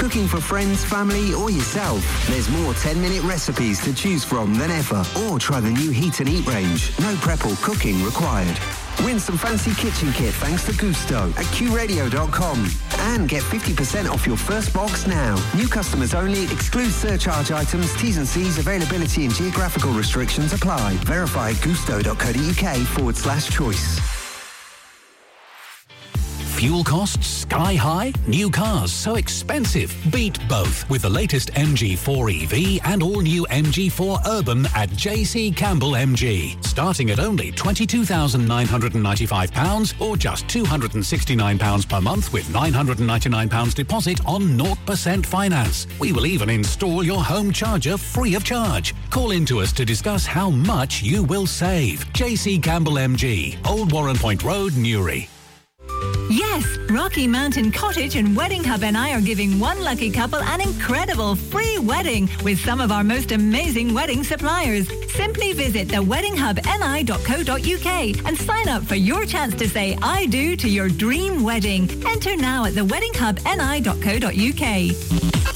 Cooking for friends, family or yourself? There's more 10-minute recipes to choose from than ever. Or try the new Heat and Eat range. No prep or cooking required. Win some fancy kitchen kit thanks to Gusto at qradio.com. And get 50% off your first box now. New customers only. Exclude surcharge items. T's and C's, availability and geographical restrictions apply. Verify at gusto.co.uk/choice. Fuel costs sky high? New cars so expensive? Beat both with the latest MG4 EV and all-new MG4 Urban at JC Campbell MG. Starting at only £22,995 or just £269 per month with £999 deposit on 0% finance. We will even install your home charger free of charge. Call in to us to discuss how much you will save. JC Campbell MG, Old Warren Point Road, Newry. Yes, Rocky Mountain Cottage and Wedding Hub NI are giving one lucky couple an incredible free wedding with some of our most amazing wedding suppliers. Simply visit theweddinghubni.co.uk and sign up for your chance to say I do to your dream wedding. Enter now at theweddinghubni.co.uk.